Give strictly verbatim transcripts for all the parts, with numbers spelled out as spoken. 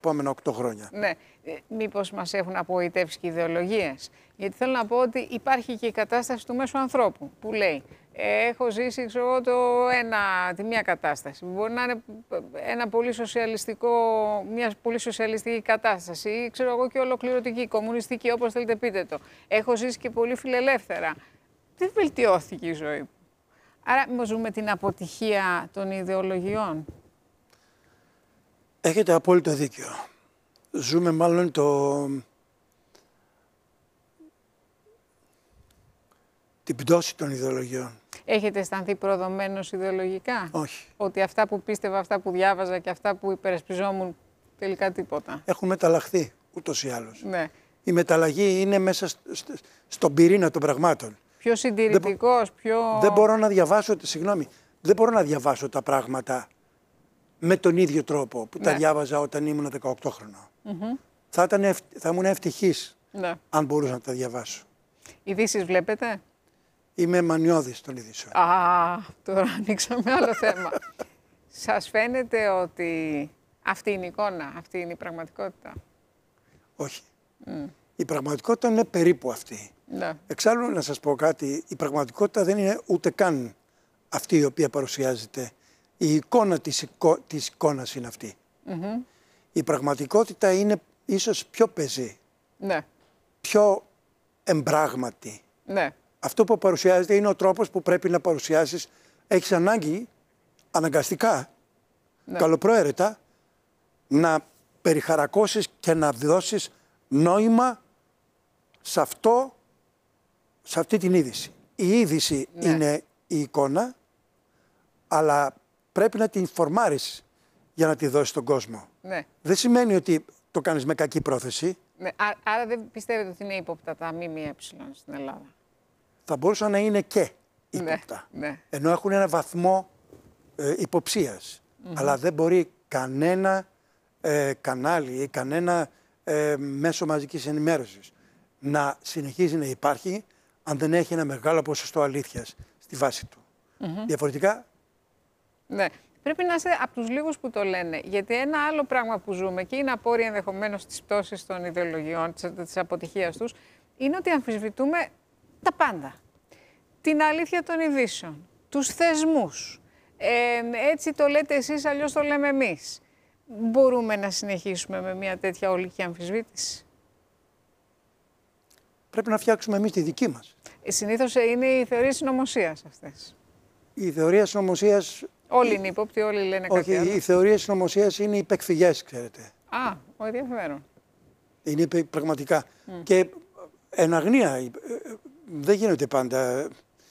επόμενα οκτώ χρόνια. Ναι. Ε, μήπως μας έχουν απογοητεύσει και ιδεολογίες. Γιατί θέλω να πω ότι υπάρχει και η κατάσταση του μέσου ανθρώπου που λέει ε, έχω ζήσει ξέρω εγώ, το ένα, τη μία κατάσταση. Μπορεί να είναι ένα πολύ σοσιαλιστικό, μια πολύ σοσιαλιστική κατάσταση ή ξέρω εγώ και ολοκληρωτική, κομμουνιστική, όπως θέλετε πείτε το. Έχω ζήσει και πολύ φιλελεύθερα. Δεν βελτιώθηκε η ζωή μου. Άρα μήπως ζούμε την αποτυχία των ιδεολογιών. Έχετε απόλυτο δίκιο. Ζούμε μάλλον το... την πτώση των ιδεολογιών. Έχετε αισθανθεί προδομένος ιδεολογικά? Όχι. Ότι αυτά που πίστευα, αυτά που διάβαζα και αυτά που υπερασπιζόμουν τελικά τίποτα? Έχουν μεταλλαχθεί ούτως ή άλλως. Ναι. Η μεταλλαγή είναι μέσα στον πυρήνα των πραγμάτων. Πιο συντηρητικός, δεν, πιο... Δεν μπορώ να διαβάσω, συγγνώμη, δεν μπορώ να διαβάσω τα πράγματα με τον ίδιο τρόπο που ναι. τα διάβαζα όταν ήμουν δεκαοκτώ χρονών. Mm-hmm. Θα, ήταν, θα ήμουν ευτυχής ναι. αν μπορούσα να τα διαβάσω. Ειδήσεις βλέπετε? Είμαι μανιώδης των ειδήσεων. Α, τώρα ανοίξαμε άλλο θέμα. Σας φαίνεται ότι αυτή είναι η εικόνα, αυτή είναι η πραγματικότητα? Όχι. Mm. Η πραγματικότητα είναι περίπου αυτή. Ναι. Εξάλλου να σας πω κάτι, η πραγματικότητα δεν είναι ούτε καν αυτή η οποία παρουσιάζεται. Η εικόνα της, εικο... της εικόνας είναι αυτή. Mm-hmm. Η πραγματικότητα είναι ίσως πιο πεζή, ναι. πιο εμπράγματη. Ναι. Αυτό που παρουσιάζεται είναι ο τρόπος που πρέπει να παρουσιάσεις. Έχεις ανάγκη, αναγκαστικά, ναι. καλοπροαίρετα, να περιχαρακώσεις και να δώσεις νόημα σε, αυτό, σε αυτή την είδηση. Η είδηση ναι. είναι η εικόνα, αλλά πρέπει να την φορμάρεις για να τη δώσεις στον κόσμο. Ναι. Δεν σημαίνει ότι το κάνεις με κακή πρόθεση. Ναι. Άρα δεν πιστεύετε ότι είναι ύποπτα τα ΜΜΕ στην Ελλάδα? Θα μπορούσαν να είναι και ύποπτα. Ναι. Ναι. Ενώ έχουν ένα βαθμό ε, υποψίας. Mm-hmm. Αλλά δεν μπορεί κανένα ε, κανάλι ή κανένα ε, μέσο μαζικής ενημέρωσης να συνεχίζει να υπάρχει αν δεν έχει ένα μεγάλο ποσοστό αλήθειας στη βάση του. Mm-hmm. Διαφορετικά... Ναι. Πρέπει να είστε από τους λίγους που το λένε. Γιατί ένα άλλο πράγμα που ζούμε και είναι απόρρια ενδεχομένως της πτώσης των ιδεολογιών, της, της αποτυχίας τους, είναι ότι αμφισβητούμε τα πάντα. Την αλήθεια των ειδήσεων, τους θεσμούς. Ε, έτσι το λέτε εσείς, αλλιώς το λέμε εμείς. Μπορούμε να συνεχίσουμε με μια τέτοια ολική αμφισβήτηση? Πρέπει να φτιάξουμε εμείς τη δική μας. Ε, συνήθως είναι οι θεωρίες συνωμοσίας αυτές. Η θεωρία συνωμοσίας... Όλοι είναι ύποπτοι, όλοι λένε κάτι Όχι, άλλο. οι θεωρίες συνωμοσίας είναι υπεκφυγές, ξέρετε. Α, ο ενδιαφέρον. Είναι πραγματικά. Mm. Και εν αγνία, δεν γίνεται πάντα.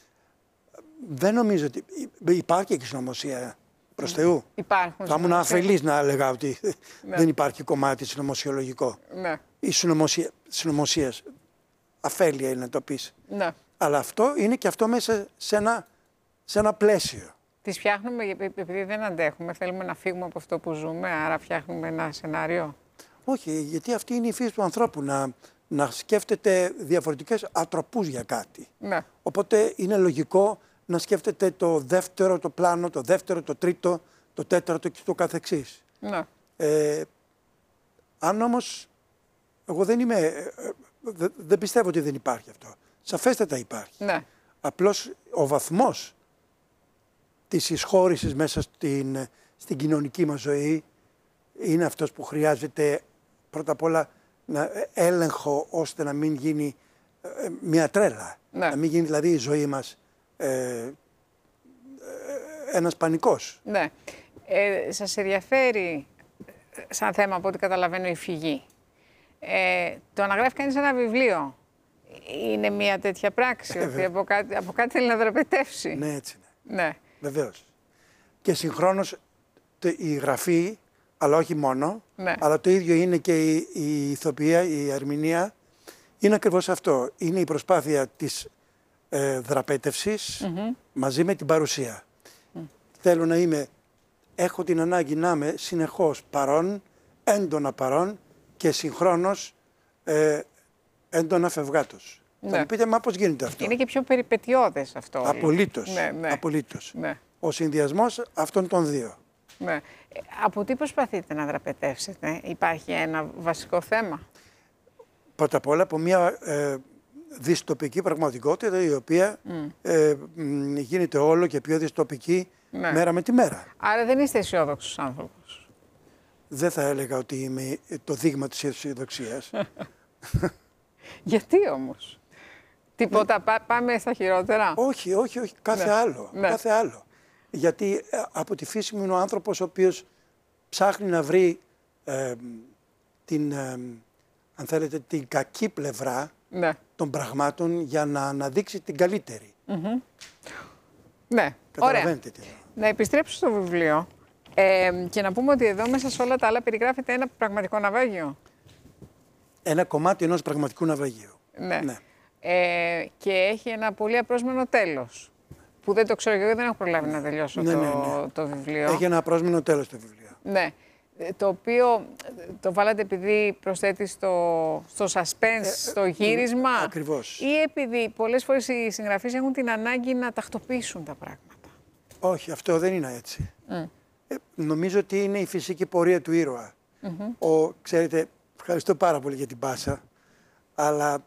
Δεν νομίζω ότι υπάρχει και συνωμοσία προς mm. Θεού. Υπάρχουν. Θα ήμουν αφελής να έλεγα ότι ναι. δεν υπάρχει κομμάτι συνωμοσιολογικό. Ναι. Η συνωμοσία, συνωμοσίας, αφέλεια είναι να το πεις. Ναι. Αλλά αυτό είναι και αυτό μέσα σε ένα, σε ένα πλαίσιο. Τις φτιάχνουμε επειδή δεν αντέχουμε, θέλουμε να φύγουμε από αυτό που ζούμε, άρα φτιάχνουμε ένα σενάριο. Όχι, γιατί αυτή είναι η φύση του ανθρώπου, να, να σκέφτεται διαφορετικές ατροπούς για κάτι. Ναι. Οπότε είναι λογικό να σκέφτεται το δεύτερο, το πλάνο, το δεύτερο, το τρίτο, το τέταρτο και το καθεξής. Ναι. Ε, αν όμως, εγώ δεν είμαι, ε, δεν πιστεύω ότι δεν υπάρχει αυτό. Σαφέστατα υπάρχει. Ναι. Απλώς ο βαθμός της εισχώρησης μέσα στην, στην κοινωνική μας ζωή είναι αυτός που χρειάζεται πρώτα απ' όλα να έλεγχο ώστε να μην γίνει ε, μια τρέλα. Ναι. Να μην γίνει δηλαδή η ζωή μας ε, ε, ένας πανικός. Ναι. Ε, σας ενδιαφέρει σαν θέμα από ό,τι καταλαβαίνω η φυγή. Ε, το να γράφει κανείς ένα βιβλίο είναι μια τέτοια πράξη, ε, ότι από κάτι, από κάτι θέλει να δραπετεύσει. Ναι, έτσι είναι. Ναι. Βεβαίως. Και συγχρόνως η γραφή, αλλά όχι μόνο, ναι. αλλά το ίδιο είναι και η, η ηθοποιία, η ερμηνεία, είναι ακριβώς αυτό. Είναι η προσπάθεια της ε, δραπέτευσης mm-hmm. μαζί με την παρουσία. Mm. Θέλω να είμαι, έχω την ανάγκη να είμαι συνεχώς παρόν, έντονα παρόν και συγχρόνως ε, έντονα φευγάτος. Ναι. Θα μου πείτε, μα πώς γίνεται αυτό? Είναι και πιο περιπετειώδες αυτό. Απολύτως. Ναι, ναι. Απολύτως. Ναι. Ο συνδυασμός αυτών των δύο. Ναι. Ε, από τι προσπαθείτε να δραπετεύσετε? Υπάρχει ένα βασικό θέμα? Πρώτα απ' όλα από μια ε, δυστοπική πραγματικότητα η οποία mm. ε, γίνεται όλο και πιο δυστοπική ναι. μέρα με τη μέρα. Άρα δεν είστε αισιόδοξος άνθρωπος? Δεν θα έλεγα ότι είμαι το δείγμα της αισιοδοξίας. Γιατί όμως? Τίποτα, ναι. πά, πάμε στα χειρότερα? Όχι, όχι, όχι, κάθε ναι. άλλο. Ναι. Κάθε άλλο. Γιατί από τη φύση μου είναι ο άνθρωπος ο οποίος ψάχνει να βρει ε, την, ε, αν θέλετε, την κακή πλευρά ναι. των πραγμάτων για να αναδείξει την καλύτερη. Mm-hmm. Ναι, ωραία. Τι. Να επιστρέψω στο βιβλίο ε, και να πούμε ότι εδώ μέσα σε όλα τα άλλα περιγράφεται ένα πραγματικό ναυάγιο. Ένα κομμάτι ενός πραγματικού ναυαγίου. Ναι. ναι. Ε, και έχει ένα πολύ απρόσμενο τέλος. Που δεν το ξέρω και εγώ, δεν έχω προλάβει να τελειώσω ναι, το, ναι, ναι. το βιβλίο. Έχει ένα απρόσμενο τέλος το βιβλίο. Ναι. Το οποίο το βάλατε επειδή προσθέτει στο, στο suspense, ε, στο γύρισμα. Ε, ακριβώς. Ή επειδή πολλές φορές οι συγγραφείς έχουν την ανάγκη να τακτοποιήσουν τα πράγματα. Όχι, αυτό δεν είναι έτσι. Mm. Ε, νομίζω ότι είναι η φυσική πορεία του ήρωα. Mm-hmm. Ο, ξέρετε, ευχαριστώ πάρα πολύ για την πάσα, αλλά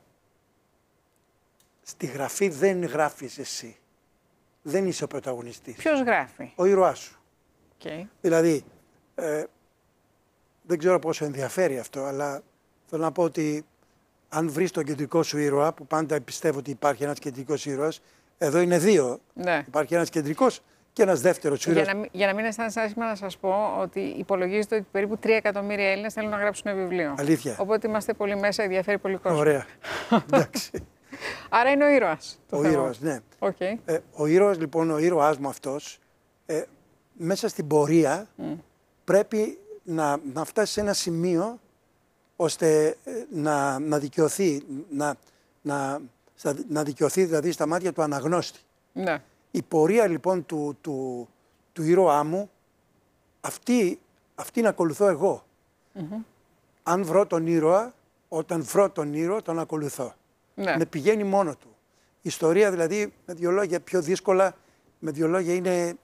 στη γραφή δεν γράφεις εσύ. Δεν είσαι ο πρωταγωνιστής. Ποιος γράφει? Ο ήρωάς σου. Okay. Δηλαδή, ε, δεν ξέρω πόσο ενδιαφέρει αυτό, αλλά θέλω να πω ότι αν βρεις τον κεντρικό σου ήρωα, που πάντα πιστεύω ότι υπάρχει ένας κεντρικός ήρωας, εδώ είναι δύο. Ναι. Υπάρχει ένας κεντρικός και ένας δεύτερος ήρωας. Για να, για να μην αισθάνεσαι άσχημα να σας πω ότι υπολογίζεται ότι περίπου τρία εκατομμύρια Έλληνες θέλουν να γράψουν βιβλίο. Αλήθεια. Οπότε είμαστε πολύ μέσα, ενδιαφέρει πολύ κόσμο. Ωραία. Εντάξει. Άρα είναι ο ήρωας. Ο ήρωας, ναι. Okay. Ε, ο ήρωας, λοιπόν, ο ήρωάς μου αυτός, ε, μέσα στην πορεία mm. πρέπει να, να φτάσει σε ένα σημείο ώστε να, να δικαιωθεί, να, να, να δικαιωθεί δηλαδή στα μάτια του αναγνώστη. Ναι. Η πορεία λοιπόν του, του, του ήρωά μου, αυτή, αυτή να ακολουθώ εγώ. Mm-hmm. Αν βρω τον ήρωα, όταν βρω τον ήρωα, τον ακολουθώ. Ναι. Με πηγαίνει μόνο του. Η ιστορία δηλαδή, με δύο λόγια πιο δύσκολα, με δύο λόγια είναι ε,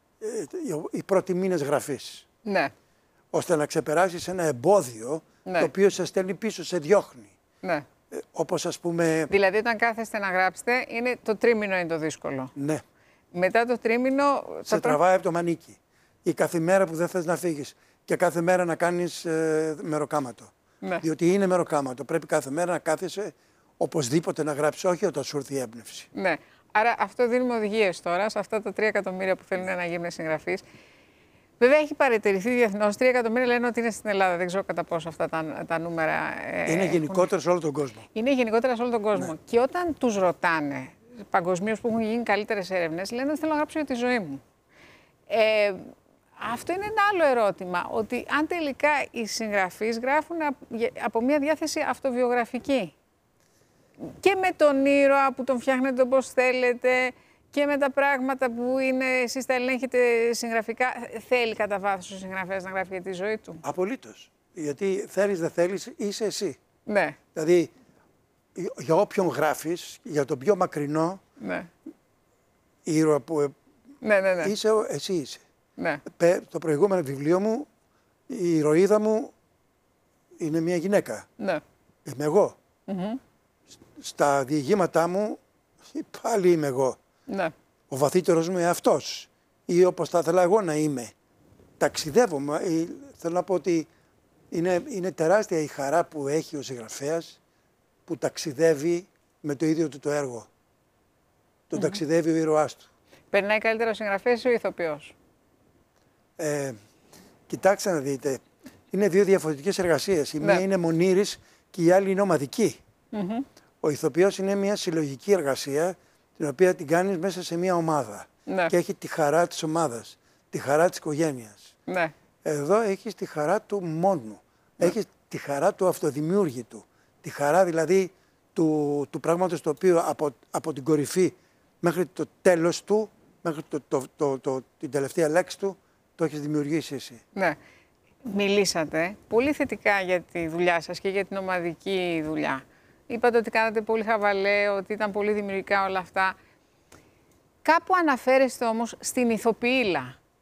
οι πρώτοι μήνες γραφής. Ναι. Ώστε να ξεπεράσεις ένα εμπόδιο ναι. το οποίο σε στέλνει πίσω, σε διώχνει. Ναι. Ε, όπως ας πούμε... Δηλαδή όταν κάθεστε να γράψετε, είναι το τρίμηνο είναι το δύσκολο. Ναι. Μετά το τρίμηνο... Σε το... τραβάει από το μανίκι. Η κάθε μέρα που δεν θες να φύγεις και κάθε μέρα να κάνεις ε, μεροκάματο. Ναι. Διότι είναι μεροκάματο. Πρέπει κάθε μέρα να κάθεσαι οπωσδήποτε να γράψεις, όχι όταν σου έρθει η έμπνευση. Ναι. Άρα αυτό δίνουμε οδηγίες τώρα σε αυτά τα τρία εκατομμύρια που θέλουν να γίνουν συγγραφείς. Βέβαια έχει παρατηρηθεί διεθνώς. Τρία εκατομμύρια λένε ότι είναι στην Ελλάδα. Δεν ξέρω κατά πόσο αυτά τα, τα νούμερα. Ε, είναι γενικότερα έχουν... σε όλο τον κόσμο. Είναι γενικότερα σε όλο τον κόσμο. Ναι. Και όταν τους ρωτάνε παγκοσμίως που έχουν γίνει καλύτερες έρευνες, λένε ότι θέλω να γράψω για τη ζωή μου. Ε, αυτό είναι ένα άλλο ερώτημα. Ότι αν τελικά οι συγγραφείς γράφουν από μια διάθεση αυτοβιογραφική. Και με τον ήρωα που τον φτιάχνετε όπως θέλετε. Και με τα πράγματα που είναι, εσείς τα ελέγχετε συγγραφικά, θέλει κατά βάθος ο συγγραφέας να γράφει για τη ζωή του? Απολύτως. Γιατί θέλεις δεν θέλεις, είσαι εσύ. Ναι. Δηλαδή, για όποιον γράφεις, για τον πιο μακρινό ναι. ήρωα που ναι, ναι, ναι. είσαι, εσύ είσαι. Ναι. Το προηγούμενο βιβλίο μου, η ηρωίδα μου είναι μια γυναίκα. Ναι. Είμαι εγώ. Mm-hmm. Στα διηγήματά μου, πάλι είμαι εγώ. Ναι. Ο βαθύτερος μου εαυτός ή όπως θα ήθελα εγώ να είμαι. Ταξιδεύω. Θέλω να πω ότι είναι, είναι τεράστια η χαρά που έχει ο συγγραφέας που ταξιδεύει με το ίδιο του το έργο. Τον mm-hmm. ταξιδεύει ο ήρωάς του. Περνάει καλύτερα ο συγγραφέας ή ο ηθοποιός? Ε, κοιτάξτε να δείτε. Είναι δύο διαφορετικές εργασίες. Η ναι. μία είναι μονήρης και η άλλη είναι ομαδική. Mm-hmm. Ο ηθοποιός είναι μια συλλογική εργασία την οποία την κάνεις μέσα σε μια ομάδα. Ναι. Και έχει τη χαρά της ομάδας, τη χαρά της οικογένειας. Ναι. Εδώ έχεις τη χαρά του μόνου. Ναι. Έχεις τη χαρά του αυτοδημιούργητου. Τη χαρά δηλαδή του, του πράγματος το οποίο από, από την κορυφή μέχρι το τέλος του, μέχρι το, το, το, το, την τελευταία λέξη του, το έχεις δημιουργήσει εσύ. Ναι. Μιλήσατε πολύ θετικά για τη δουλειά σας και για την ομαδική δουλειά. Είπατε ότι κάνατε πολύ χαβαλέ, ότι ήταν πολύ δημιουργικά όλα αυτά. Κάπου αναφέρεστε όμως στην ηθοποιήλα,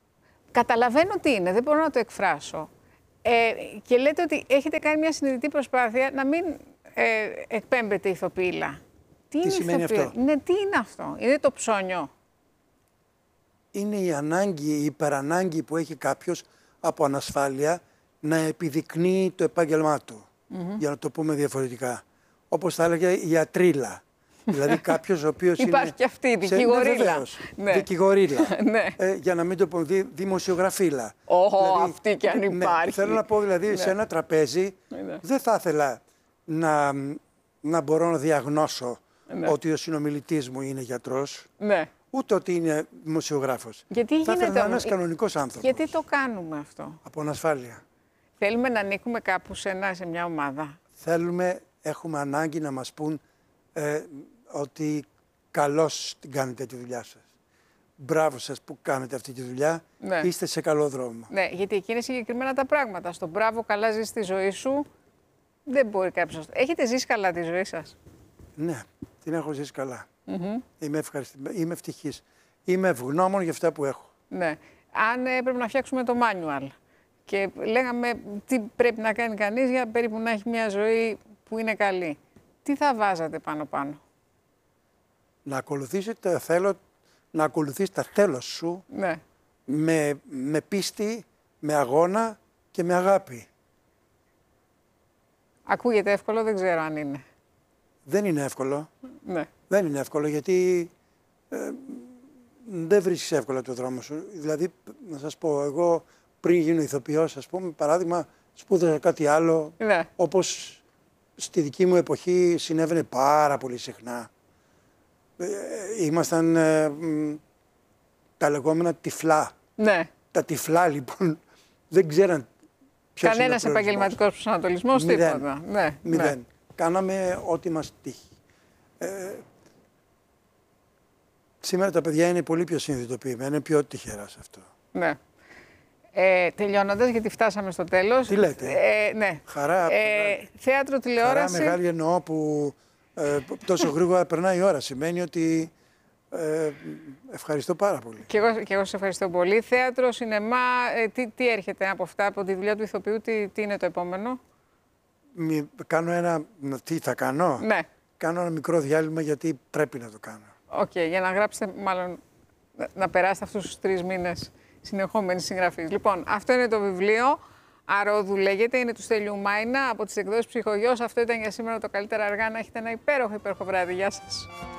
Καταλαβαίνω τι είναι, δεν μπορώ να το εκφράσω. Ε, και λέτε ότι έχετε κάνει μια συνειδητή προσπάθεια να μην ε, εκπέμπετε ηθοποιήλα. Τι, τι είναι σημαίνει ηθοποιήλα? αυτό? Ναι, τι είναι αυτό? Είναι το ψώνιο? Είναι η ανάγκη, η υπερανάγκη που έχει κάποιος από ανασφάλεια να επιδεικνύει το επάγγελμά του. Mm-hmm. Για να το πούμε διαφορετικά. Όπως θα έλεγε η ατρίλα. Δηλαδή κάποιος ο οποίος είναι... Υπάρχει και αυτή, δικηγορίλα. Ναι, δικηγορίλα. Ναι. ε, για να μην το πω, δη, δημοσιογραφίλα. Οχ, δηλαδή, αυτή κι αν υπάρχει. Ναι, θέλω να πω δηλαδή ναι. σε ένα τραπέζι ναι. δεν θα ήθελα να, να μπορώ να διαγνώσω ναι. ότι ο συνομιλητής μου είναι γιατρός. Ναι. Ούτε ότι είναι δημοσιογράφος. Γιατί θα γίνεται ήθελα να είναι ένας κανονικός άνθρωπος. Γιατί το κάνουμε αυτό? Από ανασφάλεια. Θέλουμε να ανήκουμε κάπου σε, ένα, σε μια ομάδα. Θέλουμε, έχουμε ανάγκη να μας πούν ε, ότι καλώς την κάνετε τη δουλειά σας. Μπράβο σας που κάνετε αυτή τη δουλειά, ναι. είστε σε καλό δρόμο. Ναι, γιατί εκεί είναι συγκεκριμένα τα πράγματα. Στο μπράβο, καλά ζεις τη ζωή σου, δεν μπορεί κάποιος. Έχετε ζήσει καλά τη ζωή σας? Ναι, την έχω ζήσει καλά. Mm-hmm. Είμαι ευχαριστημένος, είμαι ευτυχής. Είμαι ευγνώμων για αυτά που έχω. Ναι. Αν έπρεπε να φτιάξουμε το manual και λέγαμε τι πρέπει να κάνει κανείς για περίπου να έχει μια ζωή που είναι καλή, τι θα βάζατε πάνω-πάνω? Να ακολουθήσεις τα θέλω, να ακολουθείς τα θέλω σου ναι. με, με πίστη, με αγώνα και με αγάπη. Ακούγεται εύκολο, δεν ξέρω αν είναι. Δεν είναι εύκολο. Ναι. Δεν είναι εύκολο γιατί ε, δεν βρίσκεις εύκολα το δρόμο σου. Δηλαδή, να σας πω, εγώ πριν γίνω ηθοποιός, ας πούμε, παράδειγμα, σπούδασα κάτι άλλο, ναι. όπως στη δική μου εποχή συνέβαινε πάρα πολύ συχνά. Ε, ήμασταν ε, τα λεγόμενα τυφλά. Ναι. Τα τυφλά, λοιπόν, δεν ξέραν ποιος είναι ο Κανένας επαγγελματικός προσανατολισμός, τίποτα. Ναι. Μηδέν. Ναι. Κάναμε ό,τι μας τύχει. Ε, σήμερα τα παιδιά είναι πολύ πιο συνειδητοποιημένα, είναι πιο τυχερά σε αυτό. Ναι. Ε, τελειώνοντας, γιατί φτάσαμε στο τέλος. Τι λέτε? Ε, ναι. Χαρά. Ε, θέατρο, τηλεόραση. Χαρά μεγάλη εννοώ που ε, τόσο γρήγορα περνάει η ώρα. Σημαίνει ότι ε, ευχαριστώ πάρα πολύ. Και εγώ, και εγώ σας ευχαριστώ πολύ. Θέατρο, σινεμά, ε, τι, τι έρχεται από αυτά, από τη δουλειά του ηθοποιού, τι, τι είναι το επόμενο? Μη, κάνω ένα, τι θα κάνω? Ναι. Κάνω ένα μικρό διάλειμμα γιατί πρέπει να το κάνω. Οκ, okay, για να γράψετε, μάλλον να περάσετε αυτούς τους τρεις μήνες συνεχόμενης συγγραφής. Λοιπόν, αυτό είναι το βιβλίο. Αρόδου λέγεται, είναι του Στέλιου Μάινα από τις εκδόσεις Ψυχογιός. Αυτό ήταν για σήμερα το Καλύτερα Αργά. Να έχετε ένα υπέροχο, υπέροχο βράδυ. Γεια σας.